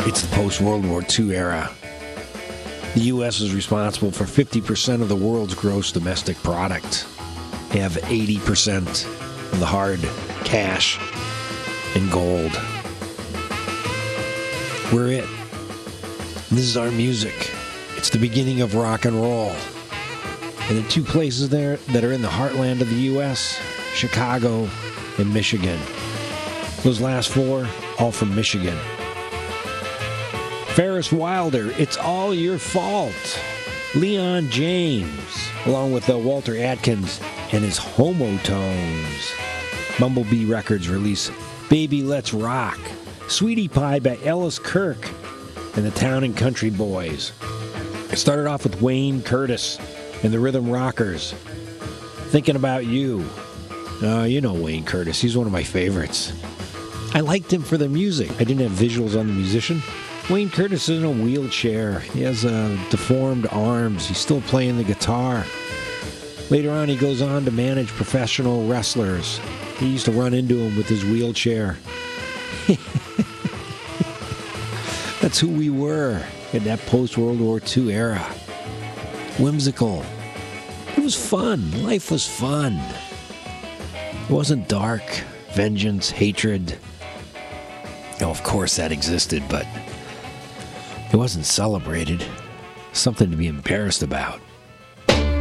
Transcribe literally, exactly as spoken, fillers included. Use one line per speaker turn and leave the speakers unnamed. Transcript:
It's the post-World War Two era. The U S is responsible for fifty percent of the world's gross domestic product. They have eighty percent of the hard cash and gold. We're it. This is our music. It's the beginning of rock and roll. And the two places there that are in the heartland of the U S, Chicago and Michigan. Those last four, all from Michigan. Ferris Wilder, It's All Your Fault. Leon James, along with uh, Walter Atkins and his Homotones. Bumblebee Records release Baby Let's Rock. Sweetie Pie by Ellis Kirk and the Town and Country Boys. It started off with Wayne Curtis and the Rhythm Rockers. Thinking About You. Uh, you know Wayne Curtis. He's one of my favorites. I liked him for the music. I didn't have visuals on the musician. Wayne Curtis is in a wheelchair. He has uh, deformed arms. He's still playing the guitar. Later on, he goes on to manage professional wrestlers. He used to run into him with his wheelchair. That's who we were in that post-World War Two era. Whimsical. It was fun. Life was fun. It wasn't dark, vengeance, hatred. Oh, of course that existed, but it wasn't celebrated. Something to be embarrassed about.